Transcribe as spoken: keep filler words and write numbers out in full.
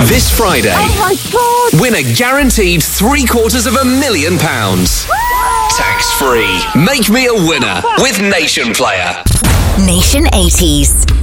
This Friday, Oh my God! win a guaranteed three quarters of a million pounds. Tax free. Make me a winner with Nation Player. Nation eighties.